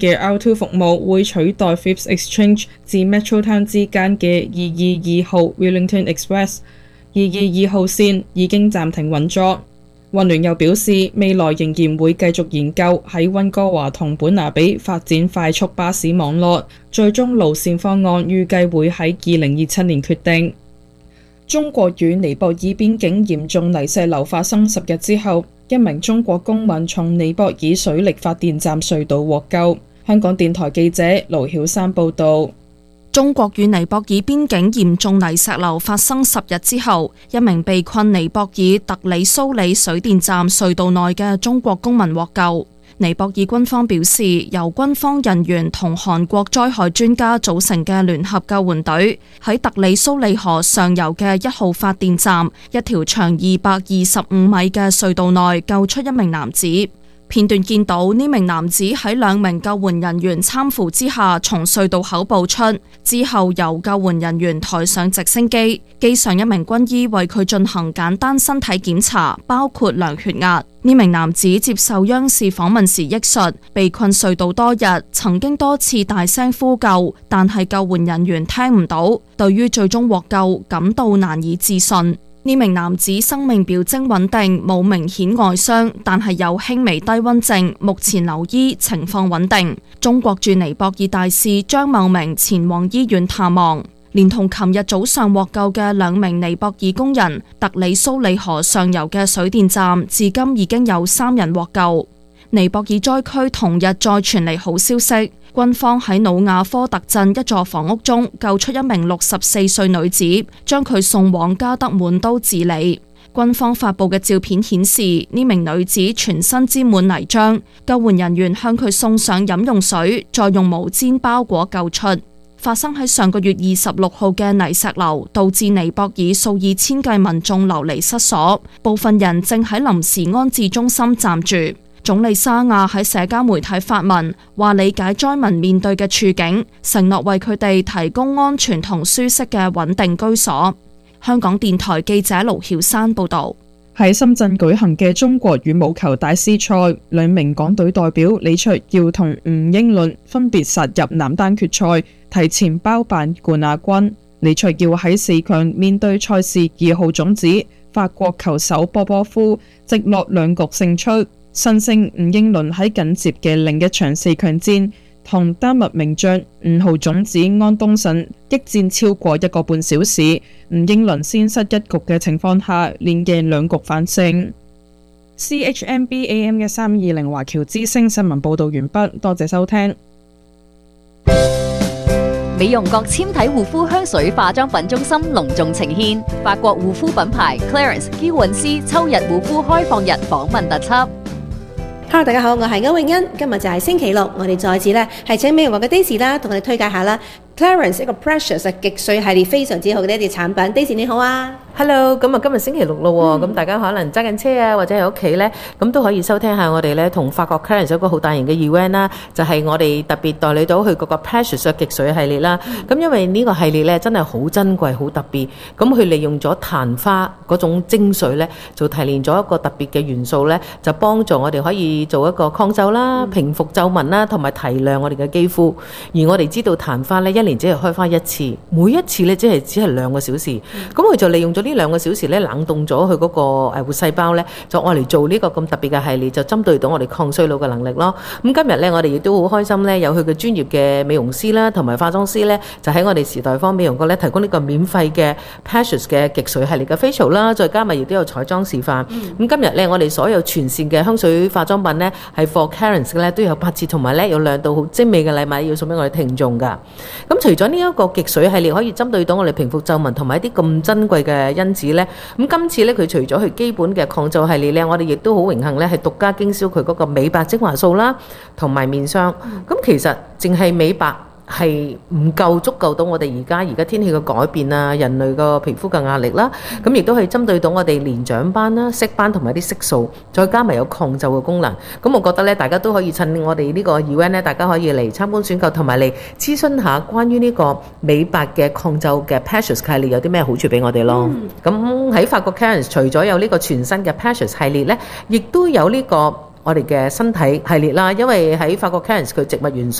嘅 R2 服務會取代 Phipps Exchange 至 Metrotown 之間嘅222號 Wellington Express。222號線已經暫停運作。運聯又表示，未來仍然會繼續研究喺溫哥華同本拿比發展快速巴士網絡，最終路線方案預計會喺2027年決定。中國與尼泊爾邊境嚴重泥石流發生10日之後，一名中國公民從尼泊爾水力發電站隧道獲救。香港電台記者盧曉珊報導。 中國與尼泊爾邊境嚴重泥石流發生10日之後，一名被困尼泊爾特里蘇里水電站隧道內嘅中國公民獲救。尼泊爾軍方表示，由軍方人員同韓國災害專家組成嘅聯合救援隊喺特里蘇里河上游嘅1號發電站一條長225米嘅隧道內救出一名男子。片段見到呢名男子喺2名救援人員攙扶之下從隧道口步出，之後由救援人員抬上直升機，機上一名軍醫為佢進行簡單身體檢查，包括量血壓。呢名男子接受央視訪問時憶述，被困隧道多日，曾經多次大聲呼救，但係救援人員聽唔到，對於最終獲救感到難以置信。呢名男子生命表徵穩定，冇明顯外傷，但係有輕微低溫症，目前留醫，情況穩定。中國駐尼泊爾大使張茂明前往醫院探望，連同琴日早上獲救嘅2名尼泊爾工人，特里蘇里河上游嘅水電站至今已經有3人獲救。尼泊爾災區同日再傳嚟好消息，軍方喺努亞科特鎮一座房屋中救出一名64歲女子，將佢送往加德滿都治理。軍方發布嘅照片顯示，呢名女子全身沾滿泥漿，救援人員向佢送上飲用水，再用毛氈包裹救出。發生喺上個月26號嘅泥石流，導致尼泊爾數以千計民眾流離失所，部分人正喺臨時安置中心暫住。總理沙亞喺社交媒體發文，話理解災民面對嘅處境，承諾為佢哋提供安全同舒適嘅穩定居所。香港電台記者盧曉珊報導。 喺深圳舉行嘅中國羽毛球大師賽，2名港隊代表李卓耀同吳英倫分別殺入男單決賽，提前包辦冠亞軍。李卓耀喺4強面對賽事2號種子法國球手波波夫，直落2局勝出。新星吳英倫喺緊接嘅另一場4強戰，同丹麥名將5號種子安東遜激戰超過1個半小時，吳英倫先失1局嘅情況下，連贏2局反勝。CHMB AM 1320華僑之聲新聞報道完畢，多謝收聽。 美容閣纖體護膚香水化妝品中心隆重呈獻法國護膚品牌 Clarins 嬌韻詩秋日護膚開放日訪問特輯。 Hello， 大家好，我係歐永欣，今日就係星期六，我哋再次係請美容閣嘅 Daisy 啦，同我哋推介下啦 Clarins 一個 Precious 極水系列非常之好嘅一啲產品。Daisy 你好啊 ，Hello， 咁今日星期六咯，咁大家可能揸緊車啊，或者喺屋企咧，咁都可以收聽下我哋咧同法國 Clarins 有個好大型嘅 event 啦，就係我哋特別代理到佢嗰個 Precious 嘅極水系列啦。咁因為呢個系列咧真係好珍貴、好特別，咁佢利用咗曇花嗰種精髓咧，就提煉咗一個特別嘅元素咧，就幫助我哋可以做一個抗皺啦、平復皺紋啦，同埋提亮我哋嘅肌膚。而我哋知道曇花咧，1年只係開花1次，每一次咧只係2個小時。咁佢就利用咗呢2個小時咧，冷凍咗佢嗰個活細胞咧，就愛嚟做呢個咁特別嘅系列，就針對到我哋抗衰老嘅能力咯。咁今日咧，我哋亦都好開心咧，有佢嘅專業嘅美容師啦，同埋化妝師咧，就喺我哋時代坊美容閣咧提供呢個免費嘅 Precious 嘅極水系列嘅 facial 啦，再加埋亦都有彩妝示範。咁今日咧，我哋所有全線嘅香水化妝品咧，係 for Clarins 咧都有8折，同埋咧有2道好精美嘅禮物要送俾我哋聽眾噶。咁除咗呢一個極水系列可以針對到我哋平復皺紋同埋一啲咁珍貴嘅因子咧，咁今次咧佢除咗佢基本嘅抗皺系列咧，我哋亦都好榮幸咧係獨家經銷佢嗰個美白精華素啦，同埋面霜。咁其實淨係美白係唔夠足夠到我哋而家天氣嘅改變啊，人類個皮膚嘅壓力啦，咁亦都係針對到我哋年長斑啦、色斑同埋啲色素，再加埋有抗皺嘅功能。咁我覺得咧，大家都可以趁我哋呢個 event 咧，大家可以嚟參觀選購，同埋嚟諮詢下關於呢個美白嘅抗皺嘅 Precious 系列有啲咩好處俾我哋咯。咁喺法國 Clarins 除咗有呢個全新嘅 Precious 系列咧，亦都有呢個我哋嘅身體系列啦，因為喺法國 Clarins 佢植物元素